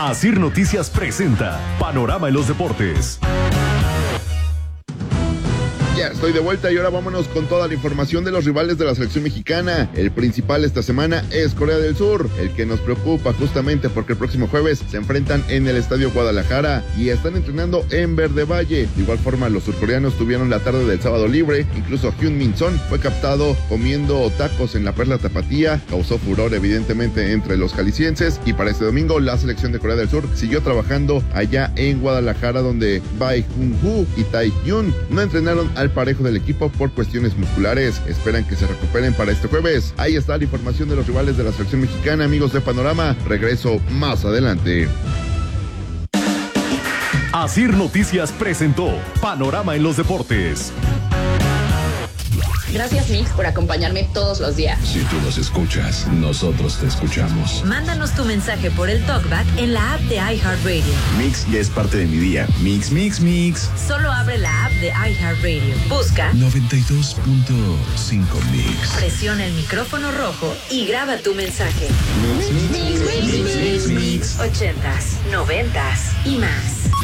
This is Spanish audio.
Asir Noticias presenta Panorama en los Deportes. Ya estoy de vuelta y ahora vámonos con toda la información de los rivales de la selección mexicana. El principal esta semana es Corea del Sur, el que nos preocupa justamente porque el próximo jueves se enfrentan en el Estadio Guadalajara y están entrenando en Verde Valle. De igual forma, los surcoreanos tuvieron la tarde del sábado libre. Incluso Hyun Min Son fue captado comiendo tacos en la Perla Tapatía. Causó furor evidentemente entre los jaliscienses, y para este domingo la selección de Corea del Sur siguió trabajando allá en Guadalajara, donde Bae Jung-woo y Tae Hyun no entrenaron al parejo del equipo por cuestiones musculares. Esperan que se recuperen para este jueves. Ahí está la información de los rivales de la selección mexicana, amigos de Panorama. Regreso más adelante. Asir Noticias presentó Panorama en los Deportes. Gracias, Mix, por acompañarme todos los días. Si tú nos escuchas, nosotros te escuchamos. Mándanos tu mensaje por el TalkBack en la app de iHeartRadio. Mix ya es parte de mi día. Mix, mix, mix. Solo abre la app de iHeartRadio. Busca 92.5 Mix. Presiona el micrófono rojo y graba tu mensaje. Mix, mix, mix, mix, mix, mix. 80s, 90s y más.